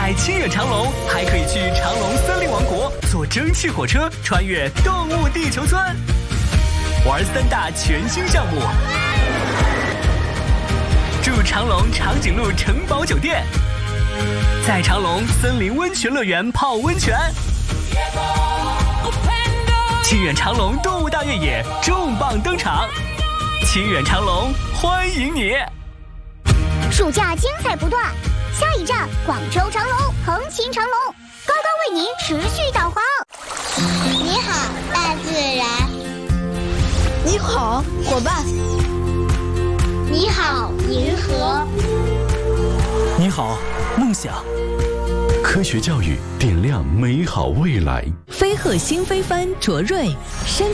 在清远长隆还可以去长隆森林王国坐蒸汽火车穿越动物地球村，玩3大全新项目。住长隆长颈鹿城堡酒店，在长隆森林温泉乐园泡温泉。清远长隆动物大越野重磅登场，清远长隆欢迎你！ 暑假精彩不断，下一站广州长隆，横琴长隆，高高为您持续导航。 你好，大自然。 你好，伙伴。 你好，银河。 你好，梦想。 科学教育点亮美好未来。 飞鹤新飞帆卓瑞，深